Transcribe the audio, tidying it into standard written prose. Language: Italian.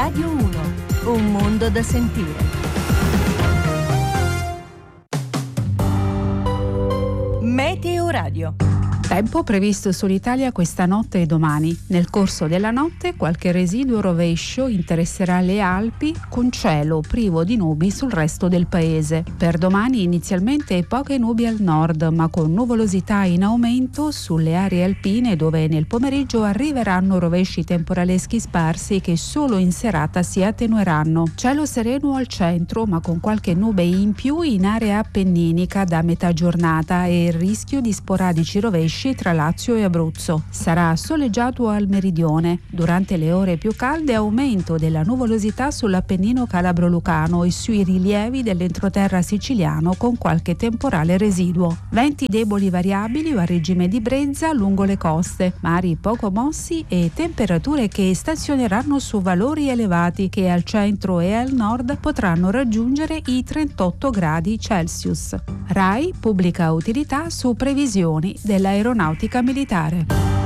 Radio 1, un mondo da sentire. Meteo Radio. Tempo previsto sull'Italia questa notte e domani. Nel corso della notte qualche residuo rovescio interesserà le Alpi, con cielo privo di nubi sul resto del paese. Per domani inizialmente poche nubi al nord, ma con nuvolosità in aumento sulle aree alpine, dove nel pomeriggio arriveranno rovesci temporaleschi sparsi che solo in serata si attenueranno. Cielo sereno al centro, ma con qualche nube in più in area appenninica da metà giornata e il rischio di sporadici rovesci tra Lazio e Abruzzo. Sarà soleggiato al meridione. Durante le ore più calde aumento della nuvolosità sull'Appennino calabro-lucano e sui rilievi dell'entroterra siciliano, con qualche temporale residuo. Venti deboli variabili o a regime di brezza lungo le coste, mari poco mossi e temperature che stazioneranno su valori elevati che al centro e al nord potranno raggiungere i 38 gradi Celsius. RAI pubblica utilità su previsioni dell'aeronautica militare.